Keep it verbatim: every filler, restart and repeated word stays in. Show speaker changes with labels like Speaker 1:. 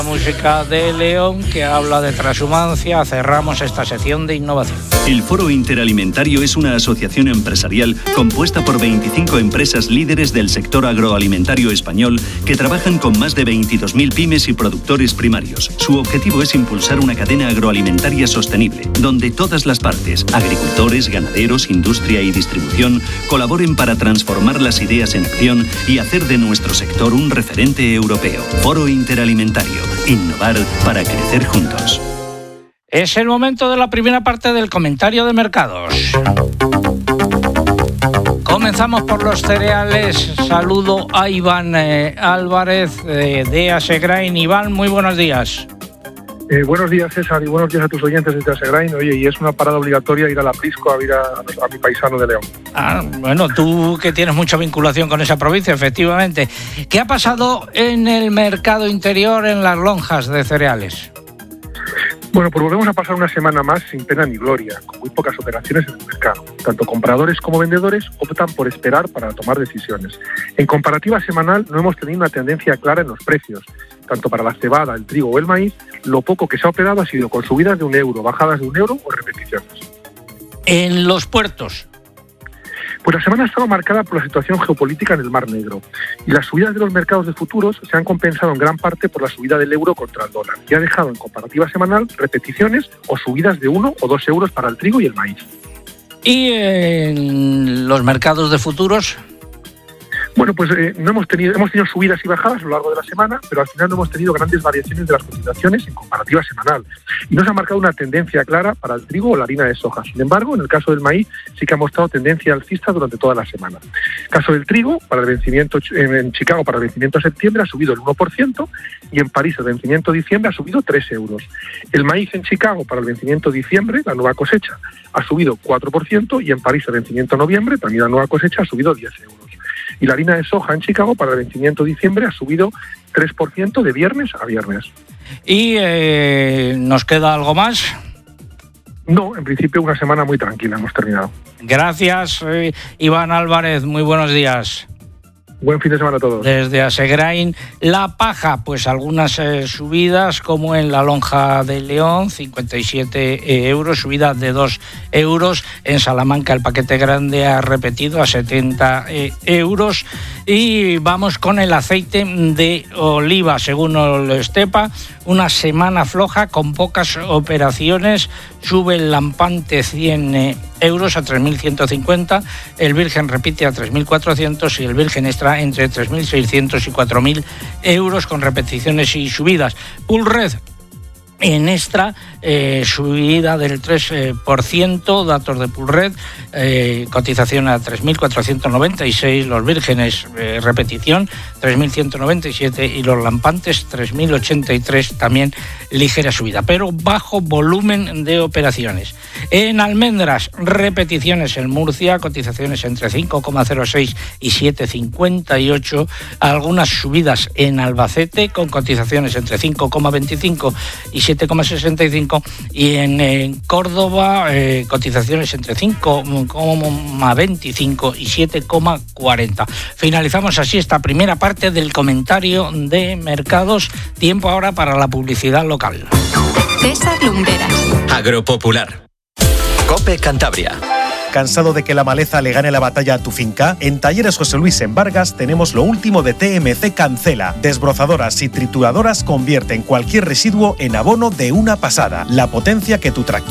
Speaker 1: Música de León, que habla de transhumancia. Cerramos esta sección de innovación.
Speaker 2: El Foro Interalimentario es una asociación empresarial compuesta por veinticinco empresas líderes del sector agroalimentario español que trabajan con más de veintidós mil pymes y productores primarios. Su objetivo es impulsar una cadena agroalimentaria sostenible, donde todas las partes, agricultores, ganaderos, industria y distribución, colaboren para transformar las ideas en acción y hacer de nuestro sector un referente europeo. Foro Interalimentario. Innovar para crecer juntos.
Speaker 1: Es el momento de la primera parte del comentario de mercados. Comenzamos por los cereales. Saludo a Iván eh, Álvarez eh, de Asegrain. Iván, muy buenos días.
Speaker 3: Eh, buenos días, César, y buenos días a tus oyentes desde Asegrain. Oye, y es una parada obligatoria ir a la Prisco a ver a, a mi paisano de León.
Speaker 1: Ah, bueno, tú que tienes mucha vinculación con esa provincia, efectivamente. ¿Qué ha pasado en el mercado interior, en las lonjas de cereales?
Speaker 3: Bueno, pues volvemos a pasar una semana más sin pena ni gloria, con muy pocas operaciones en el mercado. Tanto compradores como vendedores optan por esperar para tomar decisiones. En comparativa semanal no hemos tenido una tendencia clara en los precios. Tanto para la cebada, el trigo o el maíz, lo poco que se ha operado ha sido con subidas de un euro, bajadas de un euro o repeticiones.
Speaker 1: En los puertos.
Speaker 3: Pues la semana ha estado marcada por la situación geopolítica en el Mar Negro y las subidas de los mercados de futuros se han compensado en gran parte por la subida del euro contra el dólar, que ha dejado en comparativa semanal repeticiones o subidas de uno o dos euros para el trigo y el maíz.
Speaker 1: ¿Y en los mercados de futuros?
Speaker 3: Bueno, pues eh, no hemos tenido hemos tenido subidas y bajadas a lo largo de la semana, pero al final no hemos tenido grandes variaciones de las cotizaciones en comparativa semanal. Y no se ha marcado una tendencia clara para el trigo o la harina de soja. Sin embargo, en el caso del maíz sí que ha mostrado tendencia alcista durante toda la semana. En el caso del trigo, para el vencimiento en Chicago para el vencimiento de septiembre ha subido el uno por ciento y en París el vencimiento de diciembre ha subido tres euros. El maíz en Chicago para el vencimiento de diciembre, la nueva cosecha, ha subido cuatro por ciento y en París el vencimiento de noviembre, también la nueva cosecha, ha subido diez euros. Y la harina de soja en Chicago para el vencimiento de diciembre ha subido tres por ciento de viernes a viernes.
Speaker 1: ¿Y eh, nos queda algo más?
Speaker 3: No, en principio una semana muy tranquila, hemos terminado.
Speaker 1: Gracias, eh, Iván Álvarez, muy buenos días.
Speaker 3: Buen fin de semana a todos.
Speaker 1: Desde Asegrain, la paja, pues algunas eh, subidas, como en la lonja de León, cincuenta y siete euros, subida de dos euros. En Salamanca el paquete grande ha repetido a setenta eh, euros. Y vamos con el aceite de oliva, según Olestepa, una semana floja con pocas operaciones. Sube el lampante cien euros a tres mil ciento cincuenta, el virgen repite a tres mil cuatrocientos y el virgen extra entre tres mil seiscientos y cuatro mil euros con repeticiones y subidas. Pulred en extra, eh, subida del tres por ciento, datos de Pulred, eh, cotización a tres mil cuatrocientos noventa y seis, los vírgenes, eh, repetición, tres mil ciento noventa y siete y los lampantes, tres mil ochenta y tres, también ligera subida, pero bajo volumen de operaciones. En almendras, repeticiones en Murcia, cotizaciones entre cinco coma cero seis y siete coma cincuenta y ocho, algunas subidas en Albacete con cotizaciones entre cinco coma veinticinco y siete coma sesenta y cinco y en, en Córdoba eh, cotizaciones entre cinco coma veinticinco y siete coma cuarenta. Finalizamos así esta primera parte del comentario de mercados. Tiempo ahora para la publicidad local.
Speaker 4: César Lumberas.
Speaker 5: Agropopular. COPE Cantabria.
Speaker 6: ¿Cansado de que la maleza le gane la batalla a tu finca? En Talleres José Luis en Vargas tenemos lo último de T M C Cancela. Desbrozadoras y trituradoras convierten cualquier residuo en abono de una pasada. La potencia que tu tractor